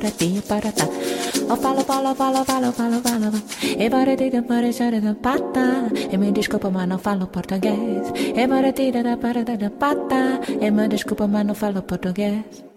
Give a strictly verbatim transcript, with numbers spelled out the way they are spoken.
Pratinho para tá. Eu falo, falo, falo, falo, falo, falo. E baratida para chora da pata. E me desculpa, mas não falo português. E baratida da para da pata. E me desculpa, mas não falo português.